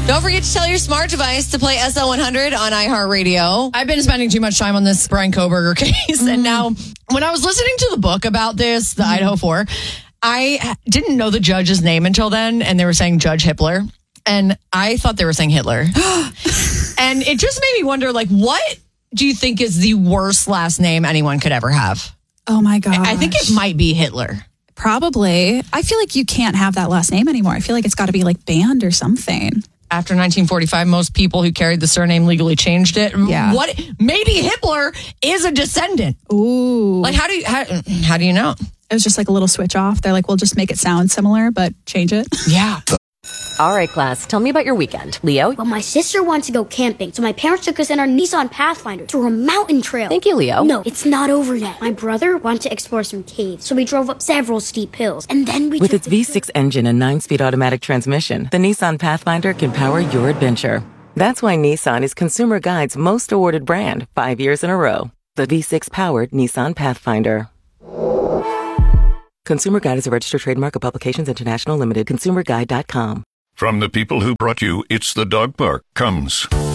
Don't forget to tell your smart device to play SL100 on iHeartRadio. I've been spending too much time on this Brian Kohberger case. And now, when I was listening to the book about this, the Idaho 4, I didn't know the judge's name until then. And they were saying Judge Hippler. And I thought they were saying Hitler. And it just made me wonder, like, what do you think is the worst last name anyone could ever have? Oh, my God. I think it might be Hitler. Probably. I feel like you can't have that last name anymore. I feel like it's got to be like banned or something. After 1945, most people who carried the surname legally changed it. Yeah. What? Maybe Hitler is a descendant. Ooh. Like, how do you know? It was just like a little switch off. They're like, we'll just make it sound similar, but change it. Yeah. All right, class, tell me about your weekend. Leo? Well, my sister wanted to go camping, so my parents took us in our Nissan Pathfinder to a mountain trail. Thank you, Leo. No, it's not over yet. My brother wanted to explore some caves, so we drove up several steep hills, and then we With its V6 engine and 9-speed automatic transmission, the Nissan Pathfinder can power your adventure. That's why Nissan is Consumer Guide's most awarded brand 5 years in a row. The V6-powered Nissan Pathfinder. Consumer Guide is a registered trademark of Publications International Limited. ConsumerGuide.com. From the people who brought you It's the Dog Park comes